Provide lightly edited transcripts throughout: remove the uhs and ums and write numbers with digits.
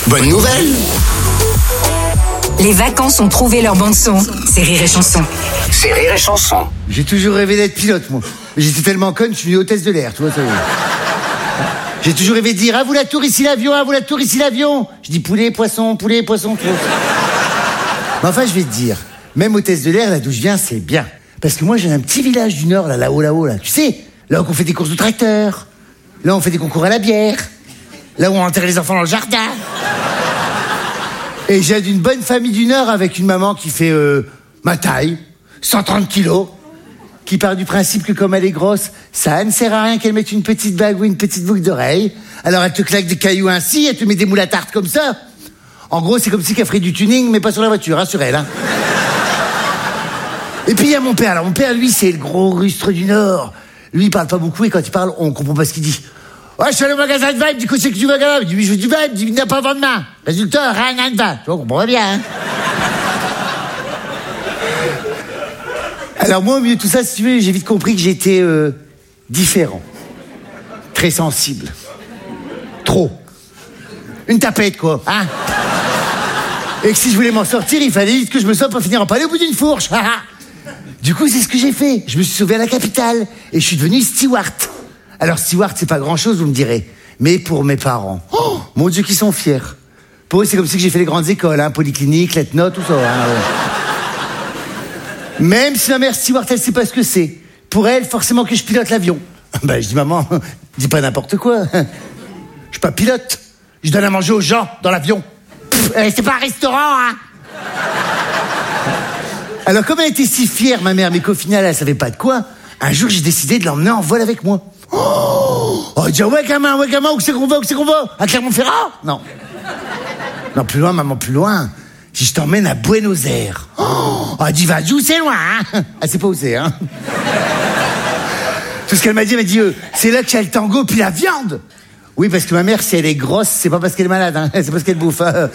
Bonne nouvelle. Les vacances ont trouvé leur bande-son. C'est Rire et Chanson. C'est Rire et Chanson. J'ai toujours rêvé d'être pilote, moi. J'étais tellement conne, je suis devenu hôtesse de l'air, tu vois. Ça... J'ai toujours rêvé de dire « À vous la tour, ici l'avion, à vous la tour, ici l'avion !» Je dis « poulet, poisson, tu vois. Mais enfin, je vais te dire, même hôtesse de l'air, là d'où je viens, c'est bien. Parce que moi, j'ai un petit village du Nord, là-haut, là. Tu sais, là où on fait des courses de tracteurs, là où on fait des concours à la bière, là où on enterre les enfants dans le jardin. Et j'ai d'une bonne famille du Nord avec une maman qui fait ma taille, 130 kilos, qui part du principe que comme elle est grosse, ça ne sert à rien qu'elle mette une petite bague ou une petite boucle d'oreille. Alors elle te claque des cailloux ainsi, elle te met des moules à tarte comme ça. En gros, c'est comme si qu'elle ferait du tuning, mais pas sur la voiture, hein, sur elle. Hein. Et puis il y a mon père. Alors mon père, lui, c'est le gros rustre du Nord. Lui, il parle pas beaucoup et quand il parle, on comprend pas ce qu'il dit. Ouais, je suis allé au magasin de vin, du coup, c'est que tu vas gamin. Il dit, oui, je veux du vin, il dit, il n'y a pas vent demain. Résultat, rien de vin. Tu vois, on comprend bien, hein. Alors moi, au milieu de tout ça, si tu veux, j'ai vite compris que j'étais différent. Très sensible. Trop. Une tapette, quoi, hein. Et que si je voulais m'en sortir, il fallait vite que je me sorte pour finir en palais au bout d'une fourche. Du coup, c'est ce que j'ai fait. Je me suis sauvé à la capitale et je suis devenu steward. Alors steward, c'est pas grand-chose, vous me direz. Mais pour mes parents, oh, mon Dieu, qu'ils sont fiers. Pour eux, c'est comme si j'ai fait les grandes écoles, hein, Polyclinique, Letna, tout ça. Hein, Même si ma mère steward, elle sait pas ce que c'est. Pour elle, forcément que je pilote l'avion. Ben, je dis, maman, dis pas n'importe quoi. Je suis pas pilote. Je donne à manger aux gens dans l'avion. C'est pas un restaurant, hein. Alors, comme elle était si fière, ma mère, mais qu'au final, elle savait pas de quoi, un jour, j'ai décidé de l'emmener en vol avec moi. Oh, elle dit, ouais, gamin, où c'est qu'on va, à Clermont-Ferrand? Non. Non, plus loin, maman, plus loin. Si je t'emmène à Buenos Aires. Oh, elle dit, vas-y, où c'est loin, hein. Elle sait pas où c'est, hein. Tout ce qu'elle m'a dit, c'est là qu'il y a le tango puis la viande. Oui, parce que ma mère, si elle est grosse, c'est pas parce qu'elle est malade, hein. C'est parce qu'elle bouffe. Hein.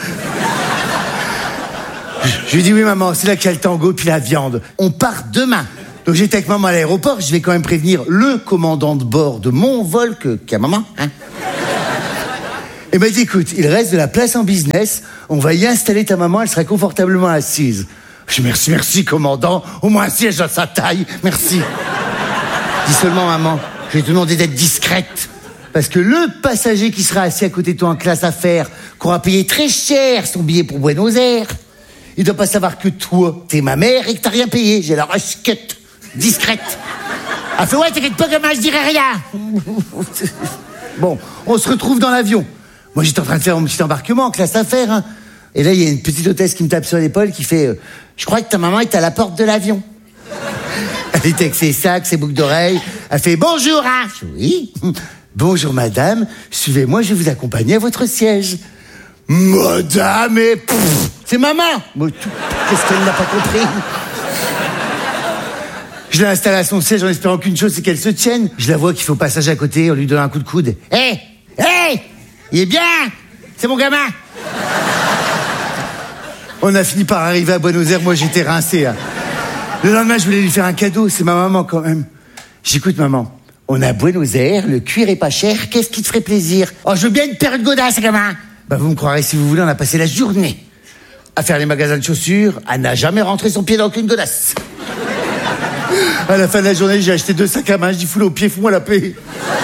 Je lui dis, oui, maman, c'est là qu'il y a le tango puis la viande. On part demain. Donc j'étais avec maman à l'aéroport, je vais quand même prévenir le commandant de bord de mon vol qu'il y a maman, hein. Et m'a dit, écoute, il reste de la place en business, on va y installer ta maman, elle sera confortablement assise. Je dis, merci, commandant, au moins un siège à sa taille, merci. Dis seulement, maman, je vais te demander d'être discrète. Parce que le passager qui sera assis à côté de toi en classe affaires, qui aura payé très cher son billet pour Buenos Aires, il doit pas savoir que toi, t'es ma mère et que t'as rien payé. J'ai la rusquette, discrète. Elle fait, ouais, t'inquiète pas, gamin, je dirai rien. Bon, on se retrouve dans l'avion. Moi, j'étais en train de faire mon petit embarquement en classe affaires, hein. Et là, il y a une petite hôtesse qui me tape sur l'épaule qui fait, je crois que ta maman est à la porte de l'avion. Elle était avec ses sacs, ses boucles d'oreilles. Elle fait, bonjour, hein. Je dis, oui. Bonjour madame, suivez-moi, je vais vous accompagner à votre siège. Madame, et c'est maman. Qu'est-ce qu'elle n'a pas compris? Je l'ai installée à son siège en espérant qu'une chose, c'est qu'elle se tienne. Je la vois qui fait au passage à côté, on lui donne un coup de coude. Hé, il est bien. C'est mon gamin. On a fini par arriver à Buenos Aires, moi j'étais rincé. Hein. Le lendemain, je voulais lui faire un cadeau, c'est ma maman quand même. J'écoute maman. On est à Buenos Aires, le cuir est pas cher, qu'est-ce qui te ferait plaisir? Oh, je veux bien une paire de godasses, gamin. Bah, vous me croirez si vous voulez, on a passé la journée à faire les magasins de chaussures, à n'a jamais rentré son pied dans aucune godasse. À la fin de la journée, j'ai acheté 2 sacs à main, je dis, foule au pied, fous-moi la paix.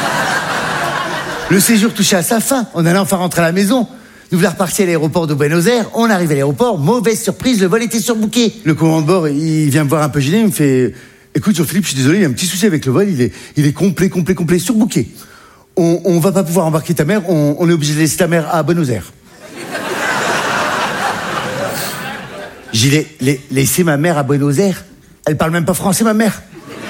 Le séjour touchait à sa fin, on allait enfin rentrer à la maison. Nous voilà repartis à l'aéroport de Buenos Aires, on arrive à l'aéroport, mauvaise surprise, le vol était surbooké. Le commandant de bord, il vient me voir un peu gêné, il me fait... Écoute, Jean-Philippe, je suis désolé, il y a un petit souci avec le vol, il est complet, surbooké. On va pas pouvoir embarquer ta mère, on est obligé de laisser ta mère à Buenos Aires. J'ai laissé ma mère à Buenos Aires. Elle parle même pas français, ma mère.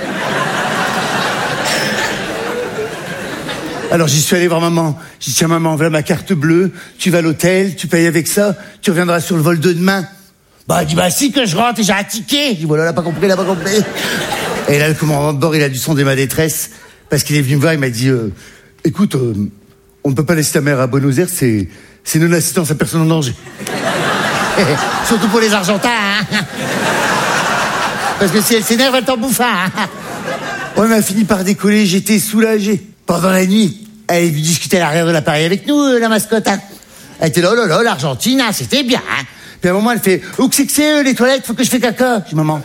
Alors j'y suis allé voir maman. J'ai dit, tiens maman, voilà ma carte bleue, tu vas à l'hôtel, tu payes avec ça, tu reviendras sur le vol de demain. Bah, elle dit, bah, si, que je rentre et j'ai un ticket. Je dis, voilà, elle a pas compris. Et là, le commandant de bord, il a dû sonder ma détresse, parce qu'il est venu me voir, il m'a dit, écoute, on ne peut pas laisser ta mère à Buenos Aires, c'est non-assistance à personne en danger. Surtout pour les Argentins, hein. Parce que si elle s'énerve, elle t'en bouffe, hein. On a fini par décoller, j'étais soulagé. Pendant la nuit, elle est venue discuter à l'arrière de l'appareil avec nous, la mascotte, hein. Elle était là, oh là là, l'Argentine, hein, c'était bien. Hein. Puis à un moment, elle fait, où que c'est les toilettes, faut que je fais caca. Je dis, maman.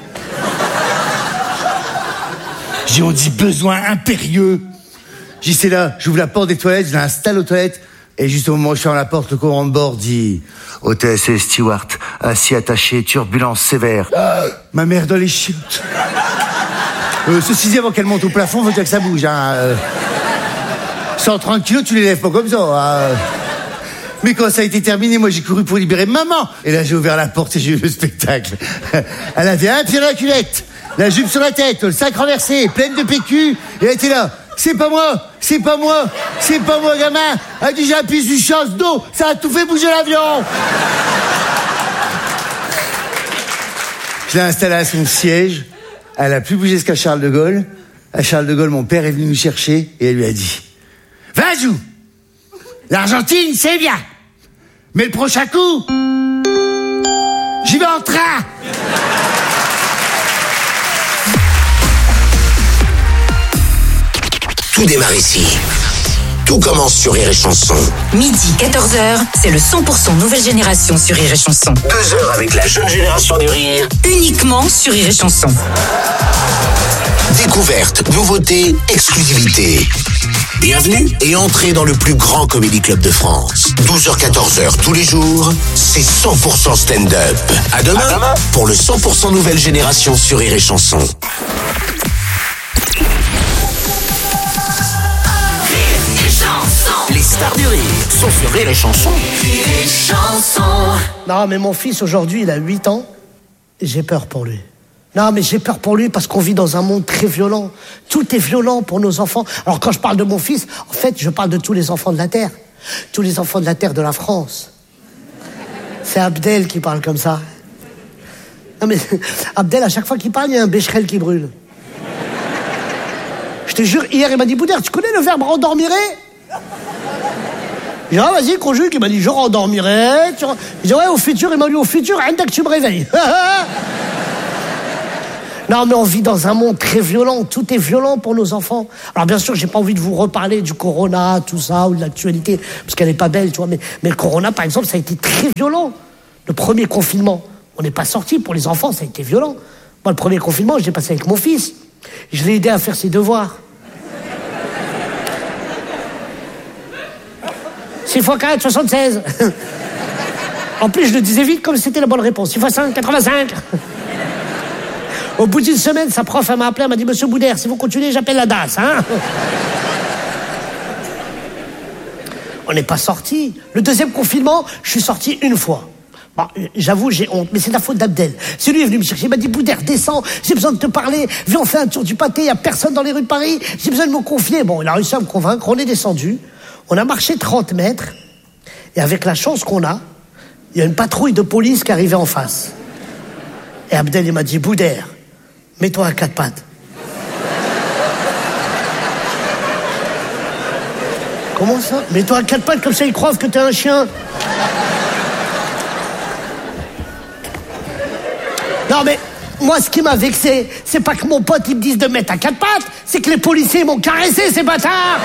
J'ai on dit besoin impérieux. J'ai dit, c'est là, j'ouvre la porte des toilettes, je l'installe aux toilettes. Et juste au moment où je ferme la porte, le commandant de bord dit, hôtesse et steward, assis attaché, turbulence sévère. Ma mère dans les chiottes. Ceci dit, avant qu'elle monte au plafond, faut dire que ça bouge. Hein. 130 kilos, tu les lèves pas comme ça. Hein. Mais quand ça a été terminé, moi j'ai couru pour libérer maman. Et là j'ai ouvert la porte et j'ai eu le spectacle. Elle avait un pied dans la culette, la jupe sur la tête, le sac renversé, pleine de PQ. Et elle était là. C'est pas moi, c'est pas moi, c'est pas moi, gamin. Elle a dit, j'ai appuyé sur chasse d'eau, ça a tout fait bouger l'avion. Je l'ai installée à son siège. Elle a plus bougé jusqu'à Charles de Gaulle. À Charles de Gaulle, mon père est venu nous chercher et elle lui a dit, Vajou, l'Argentine, c'est bien. Mais le prochain coup, j'y vais en train. Tout démarre ici. Tout commence sur Rire et Chanson. Midi, 14h, c'est le 100% nouvelle génération sur Rire et Chanson. 2 heures avec la jeune génération du rire. Uniquement sur Rire et Chanson. Découverte, nouveauté, exclusivité. Bienvenue et entrez dans le plus grand comédie club de France. 12h-14h tous les jours, c'est 100% stand-up. À demain pour le 100% nouvelle génération sur Rire et Chanson. Les stars du rire sont sur Rire et Chanson. Rire et Chanson. Non, mais mon fils, aujourd'hui, il a 8 ans. Et j'ai peur pour lui. Non, mais j'ai peur pour lui parce qu'on vit dans un monde très violent. Tout est violent pour nos enfants. Alors, quand je parle de mon fils, en fait, je parle de tous les enfants de la Terre. Tous les enfants de la Terre de la France. C'est Abdel qui parle comme ça. Non, mais Abdel, à chaque fois qu'il parle, il y a un bécherel qui brûle. Je te jure, hier, il m'a dit, Boudère, tu connais le verbe rendormirer? J'ai dit, ah, vas-y, conjugue. Il m'a dit, je rendormirai. J'ai dit, ouais, au futur. Il m'a dit, au futur, dès que tu me réveilles. Non, mais on vit dans un monde très violent. Tout est violent pour nos enfants. Alors, bien sûr, j'ai pas envie de vous reparler du corona, tout ça, ou de l'actualité, parce qu'elle est pas belle, tu vois. Mais le corona, par exemple, ça a été très violent. Le premier confinement, on n'est pas sorti. Pour les enfants, ça a été violent. Moi, le premier confinement, je l'ai passé avec mon fils. Je l'ai aidé à faire ses devoirs. 6 x 4, 76. En plus, je le disais vite comme si c'était la bonne réponse. 6 x 5, 85. Au bout d'une semaine, sa prof, elle m'a appelé, elle m'a dit, Monsieur Boudère, si vous continuez, j'appelle la DAS, hein. On n'est pas sorti. Le deuxième confinement, je suis sorti une fois. Bon, j'avoue, j'ai honte, mais c'est la faute d'Abdel. C'est lui qui est venu me chercher, il m'a dit, Boudère, descends, j'ai besoin de te parler, viens, on fait un tour du pâté, il n'y a personne dans les rues de Paris, j'ai besoin de me confier. Bon, il a réussi à me convaincre, on est descendu, on a marché 30 mètres, et avec la chance qu'on a, il y a une patrouille de police qui arrivait en face. Et Abdel, il m'a dit, Boudère, mets-toi à 4 pattes. Comment ça? Mets-toi à 4 pattes, comme ça ils croient que t'es un chien. Non mais, moi ce qui m'a vexé, c'est pas que mon pote il me dise de mettre à 4 pattes, c'est que les policiers m'ont caressé, ces bâtards.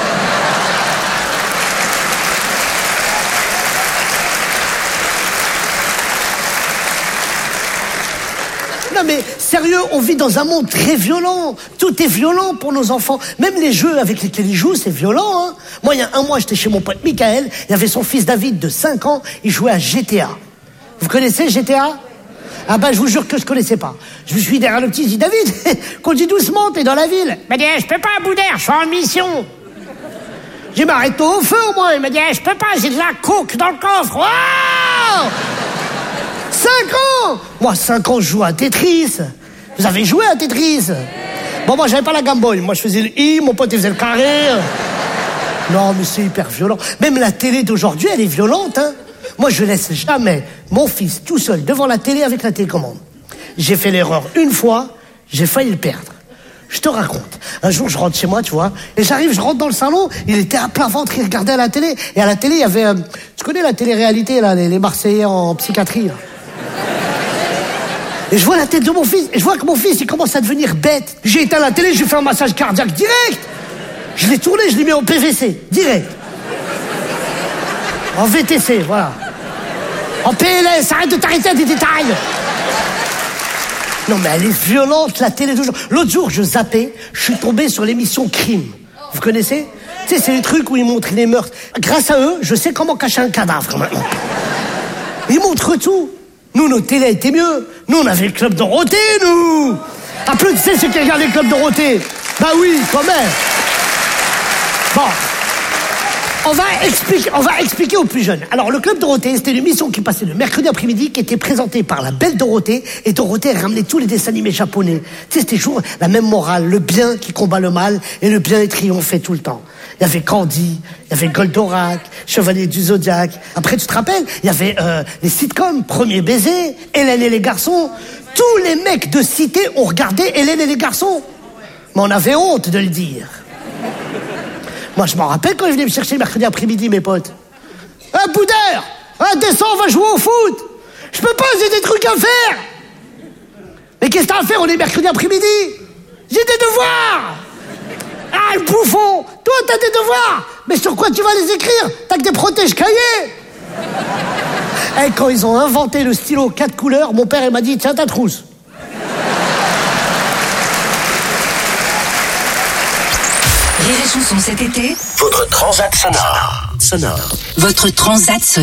Non mais, sérieux, on vit dans un monde très violent. Tout est violent pour nos enfants. Même les jeux avec lesquels ils jouent, c'est violent, hein. Moi, il y a un mois, j'étais chez mon pote Michael, il y avait son fils David de 5 ans, il jouait à GTA. Vous connaissez GTA? Ah ben, je vous jure que je connaissais pas. Je me suis dit derrière le petit, je dis, David, conduis doucement, t'es dans la ville. Il m'a dit, je peux pas, Boudère, je suis en mission. J'ai dit, arrête-toi au feu au moins. Il m'a dit, je peux pas, j'ai de la coke dans le coffre. Wow 5 ans. Moi, 5 ans, je joue à Tetris. Vous avez joué à Tetris? Bon, moi, j'avais pas la Game Boy. Moi, je faisais le I, mon pote, il faisait le carré. Non, mais c'est hyper violent. Même la télé d'aujourd'hui, elle est violente, hein. Moi, je laisse jamais mon fils tout seul devant la télé avec la télécommande. J'ai fait l'erreur une fois, j'ai failli le perdre. Je te raconte. Un jour, je rentre chez moi, tu vois, et j'arrive, je rentre dans le salon, il était à plat ventre, il regardait à la télé, et à la télé, il y avait... tu connais la télé-réalité, là, les Marseillais en psychiatrie, là. Et je vois la tête de mon fils, et je vois que mon fils, il commence à devenir bête. J'ai éteint la télé, je lui fais un massage cardiaque direct. Je l'ai tourné, je l'ai mis au PVC, direct. En VTC, voilà. En PLS, arrête de t'arrêter à des détails. Non, mais elle est violente, la télé, toujours. L'autre jour, je zappais, je suis tombé sur l'émission Crime. Vous connaissez? Tu sais, c'est les trucs où ils montrent les meurtres. Grâce à eux, je sais comment cacher un cadavre, maintenant. Ils montrent tout. Nous, nos télés étaient mieux. Nous, on avait le Club Dorothée, nous. Ah, plus, tu sais, ceux qui regardent le Club Dorothée. Bah oui, quand même. Bon. On va expliquer aux plus jeunes. Alors, le Club Dorothée, c'était une émission qui passait le mercredi après-midi, qui était présentée par la belle Dorothée. Et Dorothée ramenait tous les dessins animés japonais. Tu sais, c'était toujours la même morale. Le bien qui combat le mal et le bien est triomphé tout le temps. Il y avait Candy, il y avait Goldorak, Chevalier du Zodiaque. Après, tu te rappelles, il y avait les sitcoms, Premier baiser, Hélène et les garçons. Tous les mecs de cité ont regardé Hélène et les garçons. Mais on avait honte de le dire. Moi, je m'en rappelle quand ils venaient me chercher le mercredi après-midi, mes potes. Ah, Boudère! Ah, descends, on va jouer au foot! Je peux pas, j'ai des trucs à faire! Mais qu'est-ce que t'as à faire, on est mercredi après-midi? J'ai des devoirs! Ah, le bouffon! Toi, t'as des devoirs! Mais sur quoi tu vas les écrire? T'as que des protège-cahiers! Et quand ils ont inventé le stylo 4 couleurs, mon père, il m'a dit, tiens ta trousse. Rire et Chanson cet été. Votre transat sonore. Votre transat sonore.